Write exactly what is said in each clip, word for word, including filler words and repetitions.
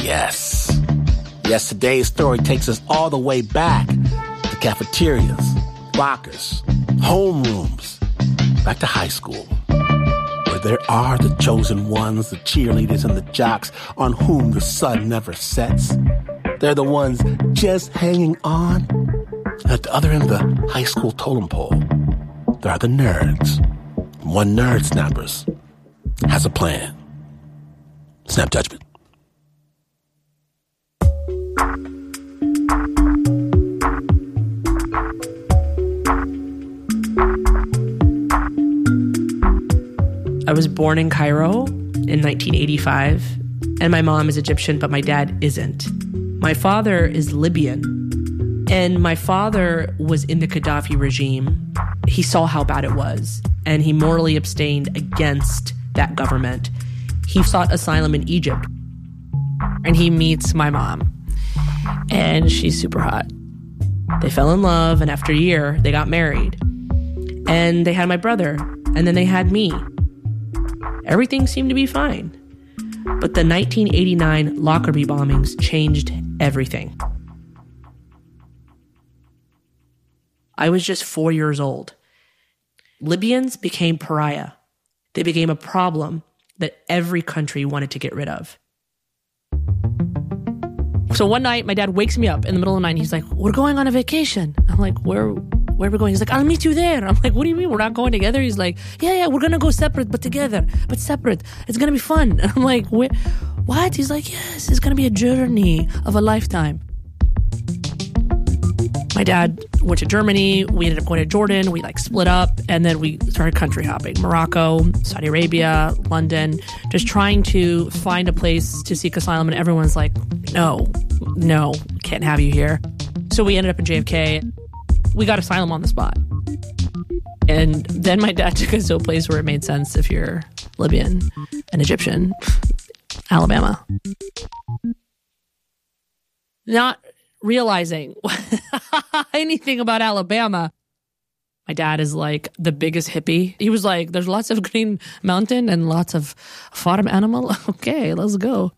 Yes. Yes, today's story takes us all the way back to cafeterias, lockers, homerooms, back to high school, where there are the chosen ones, the cheerleaders and the jocks on whom the sun never sets. They're the ones just hanging on. And at the other end of the high school totem pole, there are the nerds. One nerd snappers has a plan. Snap judgment. I was born in Cairo in nineteen eighty-five, and my mom is Egyptian, but my dad isn't. My father is Libyan, and my father was in the Gaddafi regime. He saw how bad it was, and he morally abstained against that government. He sought asylum in Egypt, and he meets my mom, and she's super hot. They fell in love, and after a year, they got married. And they had my brother, and then they had me. Everything seemed to be fine. But the nineteen eighty-nine Lockerbie bombings changed everything. I was just four years old. Libyans became pariah. They became a problem that every country wanted to get rid of. So one night, my dad wakes me up in the middle of the night, and he's like, we're going on a vacation. I'm like, where, where are we going? He's like, I'll meet you there. I'm like, what do you mean we're not going together? He's like, yeah, yeah, we're going to go separate, but together, but separate. It's going to be fun. And I'm like, what? What? He's like, yes, it's going to be a journey of a lifetime. My dad went to Germany. We ended up going to Jordan. We like split up, and then we started country hopping. Morocco, Saudi Arabia, London, just trying to find a place to seek asylum. And everyone's like, no, no, can't have you here. So we ended up in J F K. We got asylum on the spot. And then my dad took us to a place where it made sense if you're Libyan and Egyptian. Alabama. Not realizing anything about Alabama. My dad is like the biggest hippie. He was like, there's lots of green mountain and lots of farm animal. Okay, let's go.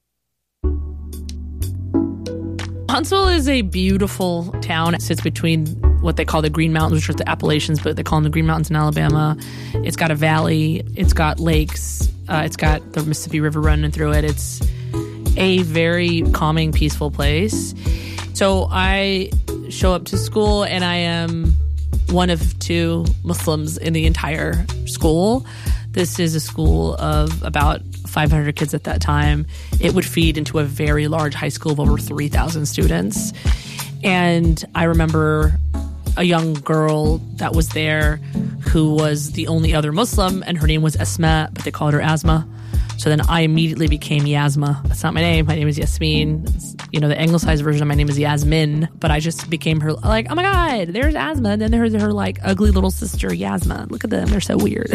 Huntsville is a beautiful town. It sits between what they call the Green Mountains, which are the Appalachians, but they call them the Green Mountains in Alabama. It's got a valley. It's got lakes. Uh, it's got the Mississippi River running through it. It's a very calming, peaceful place. So I show up to school, and I am one of two Muslims in the entire school. This is a school of about five hundred kids at that time. It would feed into a very large high school of over three thousand students. And I remember a young girl that was there who was the only other Muslim, and her name was Asma, but they called her Asma. So then I immediately became Yasma. That's not my name. My name is Yasmin. It's, you know, the anglicized version of my name is Yasmin. But I just became her, like, oh my God, there's Asma. And then there's her, like, ugly little sister, Yasma. Look at them. They're so weird.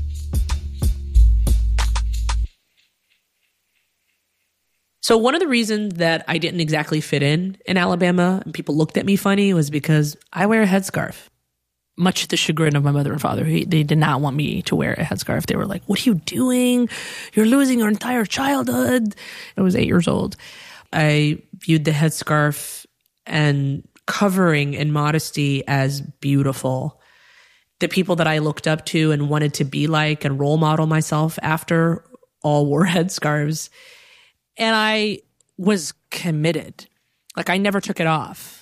So one of the reasons that I didn't exactly fit in in Alabama and people looked at me funny was because I wear a headscarf. Much to the chagrin of my mother and father. He, they did not want me to wear a headscarf. They were like, what are you doing? You're losing your entire childhood. I was eight years old. I viewed the headscarf and covering and modesty as beautiful. The people that I looked up to and wanted to be like and role model myself after all wore headscarves. And I was committed. Like, I never took it off.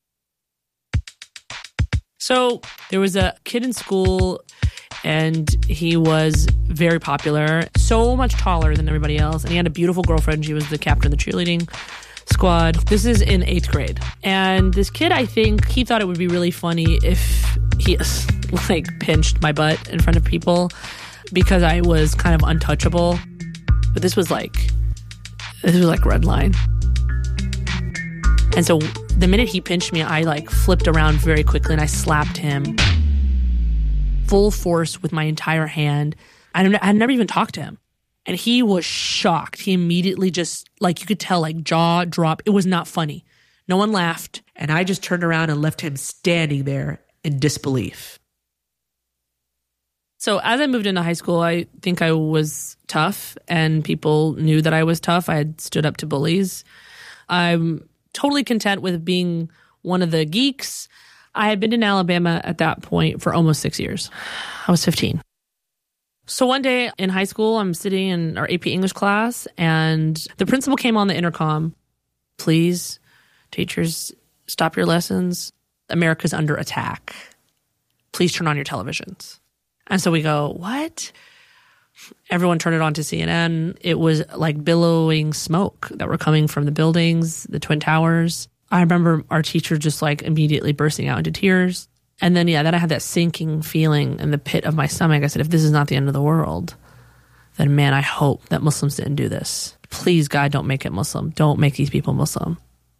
So there was a kid in school, and he was very popular, so much taller than everybody else. And he had a beautiful girlfriend. She was the captain of the cheerleading squad. This is in eighth grade. And this kid, I think, he thought it would be really funny if he, like, pinched my butt in front of people because I was kind of untouchable. But this was like, this was like red line. And so the minute he pinched me, I like flipped around very quickly and I slapped him full force with my entire hand. I had never even talked to him. And he was shocked. He immediately just, like, you could tell, like, jaw drop. It was not funny. No one laughed. And I just turned around and left him standing there in disbelief. So as I moved into high school, I think I was tough and people knew that I was tough. I had stood up to bullies. I'm totally content with being one of the geeks. I had been in Alabama at that point for almost six years. I was fifteen. So one day in high school, I'm sitting in our A P English class and the principal came on the intercom. Please, teachers, stop your lessons. America's under attack. Please turn on your televisions. And so we go, what? Everyone turned it on to C N N. It was like billowing smoke that were coming from the buildings, the Twin Towers. I remember our teacher just like immediately bursting out into tears. And then, yeah, then I had that sinking feeling in the pit of my stomach. I said, if this is not the end of the world, then man, I hope that Muslims didn't do this. Please, God, don't make it Muslim. Don't make these people Muslim.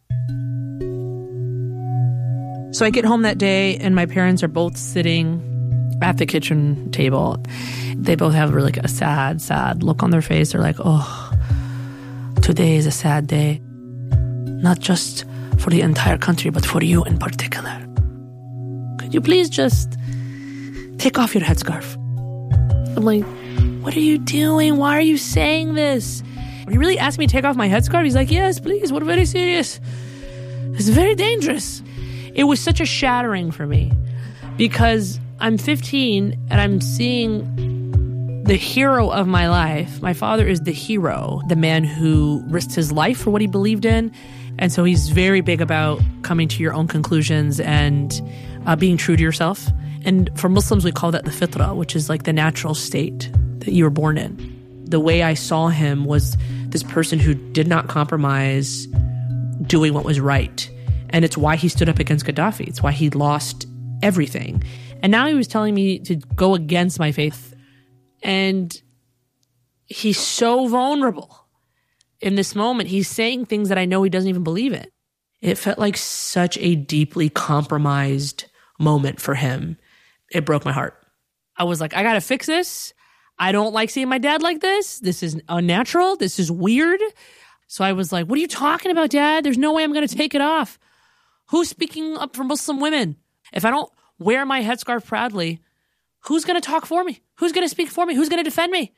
So I get home that day and my parents are both sitting at the kitchen table. They both have really a sad, sad look on their face. They're like, oh, today is a sad day. Not just for the entire country, but for you in particular. Could you please just take off your headscarf? I'm like, what are you doing? Why are you saying this? Are you really asking me to take off my headscarf? He's like, yes, please. We're very serious. It's very dangerous. It was such a shattering for me because I'm fifteen and I'm seeing the hero of my life. My father is the hero, the man who risked his life for what he believed in. And so he's very big about coming to your own conclusions and uh, being true to yourself. And for Muslims, we call that the fitra, which is like the natural state that you were born in. The way I saw him was this person who did not compromise doing what was right. And it's why he stood up against Gaddafi. It's why he lost everything. And now he was telling me to go against my faith. And he's so vulnerable. In this moment, he's saying things that I know he doesn't even believe in. It felt like such a deeply compromised moment for him. It broke my heart. I was like, I got to fix this. I don't like seeing my dad like this. This is unnatural. This is weird. So I was like, what are you talking about, Dad? There's no way I'm going to take it off. Who's speaking up for Muslim women? If I don't wear my headscarf proudly, who's going to talk for me? Who's going to speak for me? Who's going to defend me?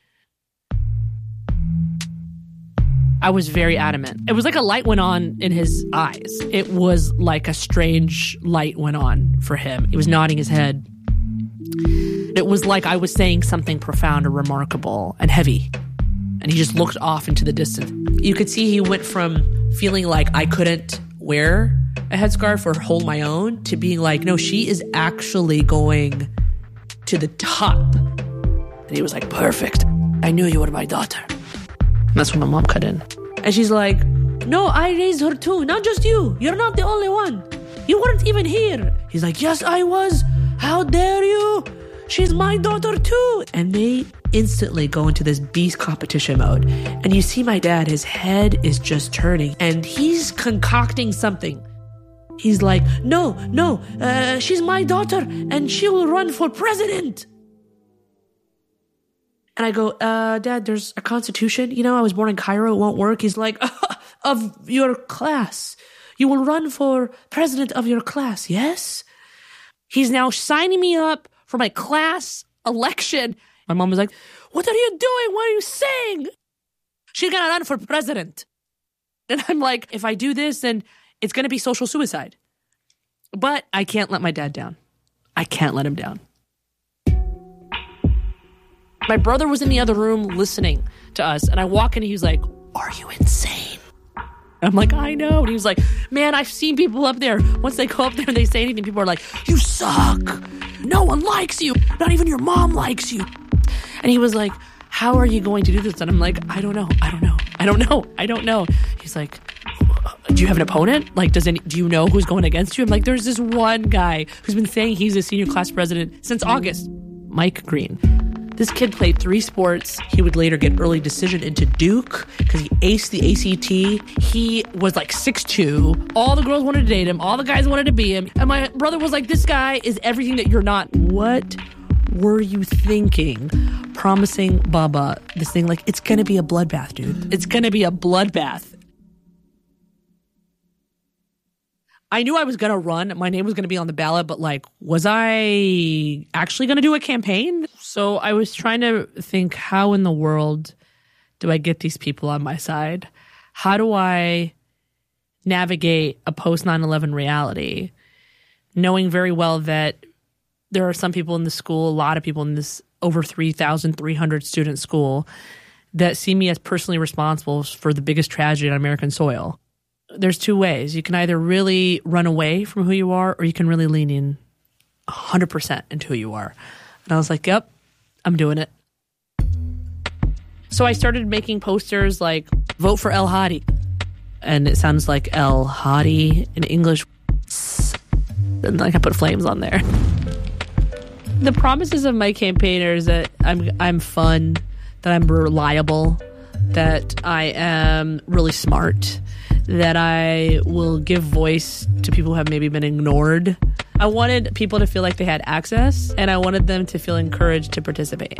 I was very adamant. It was like a light went on in his eyes. It was like a strange light went on for him. He was nodding his head. It was like I was saying something profound or remarkable and heavy. And he just looked off into the distance. You could see he went from feeling like I couldn't wear a headscarf or hold my own to being like, no, she is actually going to the top. And he was like, perfect. I knew you were my daughter. And that's when my mom cut in. And she's like, no, I raised her too. Not just you. You're not the only one. You weren't even here. He's like, yes, I was. How dare you? She's my daughter too. And they instantly go into this beast competition mode. And you see my dad, his head is just turning. And he's concocting something. He's like, no, no, uh, she's my daughter. And she will run for president. And I go, uh, Dad, there's a constitution. You know, I was born in Cairo. It won't work. He's like, uh, of your class. You will run for president of your class, yes? He's now signing me up for my class election. My mom was like, what are you doing? What are you saying? She's going to run for president. And I'm like, if I do this, then it's going to be social suicide. But I can't let my dad down. I can't let him down. My brother was in the other room listening to us. And I walk in and he was like, are you insane? And I'm like, I know. And he was like, man, I've seen people up there. Once they go up there and they say anything, people are like, you suck. No one likes you. Not even your mom likes you. And he was like, how are you going to do this? And I'm like, I don't know. I don't know. I don't know. I don't know. He's like, do you have an opponent? Like, does any, do you know who's going against you? I'm like, there's this one guy who's been saying he's a senior class president since August. Mike Green. This kid played three sports. He would later get early decision into Duke because he aced the A C T. He was like six two. All the girls wanted to date him. All the guys wanted to be him. And my brother was like, this guy is everything that you're not. What were you thinking? Promising Baba this thing like, it's going to be a bloodbath, dude. It's going to be a bloodbath. I knew I was going to run. My name was going to be on the ballot, but like, was I actually going to do a campaign? So I was trying to think, how in the world do I get these people on my side? How do I navigate a post nine eleven reality, knowing very well that there are some people in the school, a lot of people in this over three thousand three hundred student school that see me as personally responsible for the biggest tragedy on American soil. There's two ways. You can either really run away from who you are, or you can really lean in one hundred percent into who you are. And I was like, yep, I'm doing it. So I started making posters like, vote for El Hadi. And it sounds like El Hadi in English. And like I put flames on there. The promises of my campaigners that I'm I'm fun, that I'm reliable, that I am really smart, that I will give voice to people who have maybe been ignored. I wanted people to feel like they had access, and I wanted them to feel encouraged to participate.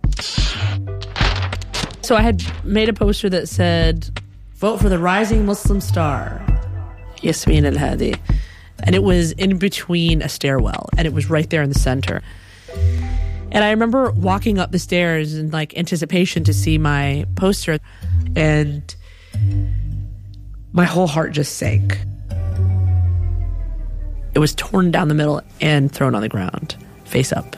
So I had made a poster that said, vote for the rising Muslim star, Yasmin al-Hadi. And it was in between a stairwell, and it was right there in the center. And I remember walking up the stairs in like anticipation to see my poster, and my whole heart just sank. It was torn down the middle and thrown on the ground, face up.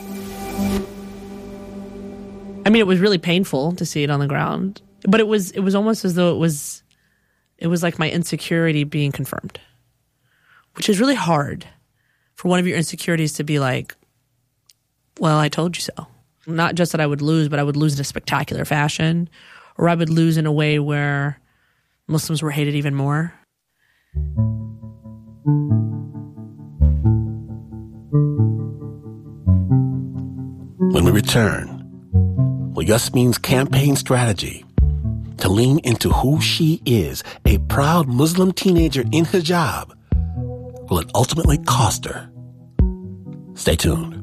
I mean, it was really painful to see it on the ground, but it was it was almost as though it was it was like my insecurity being confirmed, which is really hard for one of your insecurities to be like, well, I told you so. Not just that I would lose, but I would lose in a spectacular fashion, or I would lose in a way where Muslims were hated even more. When we return, will Yasmin's campaign strategy to lean into who she is, a proud Muslim teenager in hijab, will it ultimately cost her? Stay tuned.